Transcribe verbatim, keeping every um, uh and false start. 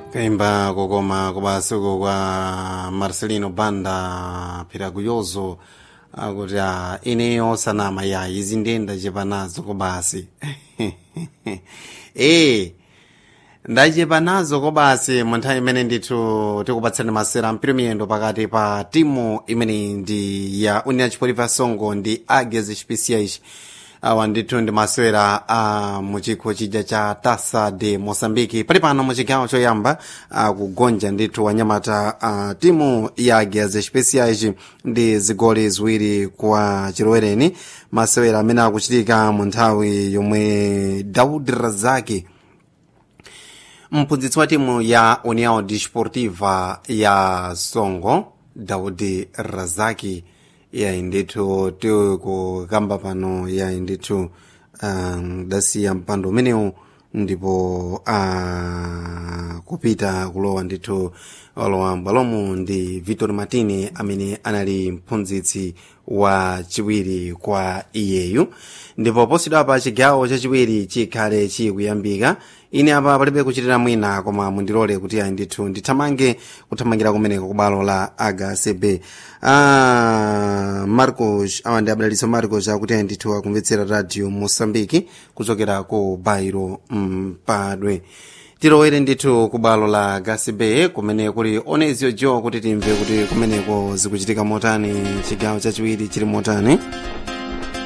kaimba kokoma kubasuku kwa Marcelino Banda Piraguyoso akuti ineyo sanama ya izi ndenda chepanazo kubasi eh ndachepanazo kubasi mu nthawi imene ndithu tikupatsani masera mpira miyendo pakati pa timu imene ndi ya União Desportiva Songo ndi Águias Especiais. Awa ndithu ndi masewera a muchikho chija cha Taça de Moçambique pali pano muchigawo choyamba kugonja ndithu wanyamata a timu ya Águias Especiais ndi zigoli ziwiri kwa chilowereni. Masewera amene akuchitika mu nthawi yomwe Daud Razaki mphunzitsi wa timu ya União Desportiva ya Songo, Daud Razaki ya ndithu tikukamba pano ya ndithu um, dasiya mpando umenewu ndipo uh, kupita kulowa ndithu olowa mbwalomu ndi Vitor Martini amene anali mphunzitsi wa chiwiri kwa iyeyu. Ndipo posidwa pa chigawo chachiwiri chikhale chikuyambika, ine apa palibe kuchitira mwina koma mundilole kuti ayi ndithu ndithamange kuthamangira kumeneko kubalo la H C B. Ah, Marcos awa ndi abadaliso Marcos akuti ayi ndithu akumvetsera radio Moçambique kuchokera ku Bairo Mpadwe. Tilowere ndithu kubalo la H C B kumene kuli Onezio Jo kuti timve kuti kumeneko zikuchitika motani, chigawo chachiwiri chili motani.